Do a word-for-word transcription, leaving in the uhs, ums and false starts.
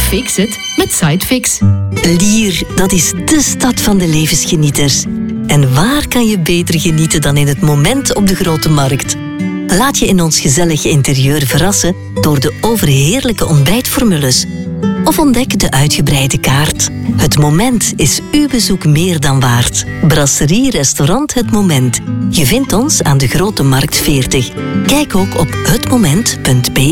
Fix het met Sidefix. Lier, dat is de stad van de levensgenieters. En waar kan je beter genieten dan in het moment op de Grote Markt? Laat je in ons gezellige interieur verrassen door de overheerlijke ontbijtformules. Of ontdek de uitgebreide kaart. Het Moment is uw bezoek meer dan waard. Brasserie Restaurant Het Moment. Je vindt ons aan de Grote Markt veertig. Kijk ook op het moment punt be.